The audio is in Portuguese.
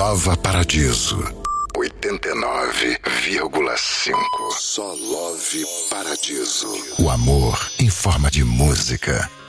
Nova Paradiso 89,5. Só Love Paradiso. O amor em forma de música.